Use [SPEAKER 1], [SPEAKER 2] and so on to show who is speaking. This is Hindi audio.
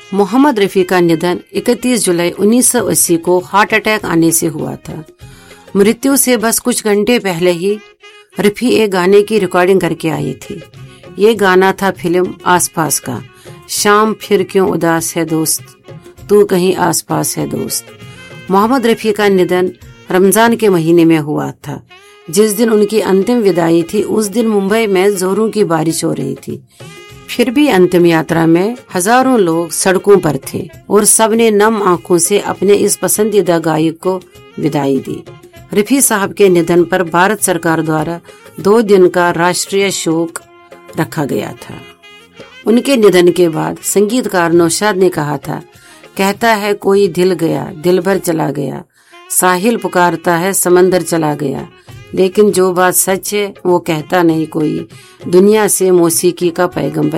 [SPEAKER 1] मोहम्मद रफ़ी का निधन 31 जुलाई 1980 को हार्ट अटैक आने से हुआ था। मृत्यु से बस कुछ घंटे पहले ही रफ़ी एक गाने की रिकॉर्डिंग करके आई थी। ये गाना था फिल्म आसपास का, शाम फिर क्यों उदास है दोस्त, तू कहीं आसपास है दोस्त। मोहम्मद रफ़ी का निधन रमजान के महीने में हुआ था। जिस दिन उनकी अंतिम विदाई थी उस दिन मुंबई में जोरों की बारिश हो रही थी। फिर भी अंतिम यात्रा में हजारों लोग सड़कों पर थे और सबने नम आंखों से अपने इस पसंदीदा गायक को विदाई दी। रफ़ी साहब के निधन पर भारत सरकार द्वारा 2 दिन का राष्ट्रीय शोक रखा गया था। उनके निधन के बाद संगीतकार नौशाद ने कहा था, कहता है कोई दिल गया, दिल भर चला गया, साहिल पुकारता है समंदर चला गया, लेकिन जो बात सच है वो कहता नहीं कोई, दुनिया से मौसीकी का पैगंबर